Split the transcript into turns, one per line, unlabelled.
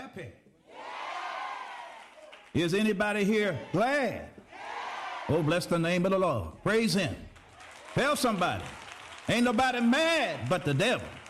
happy? Is anybody here glad? Oh, bless the name of the Lord. Praise him. Tell somebody, ain't nobody mad but the devil.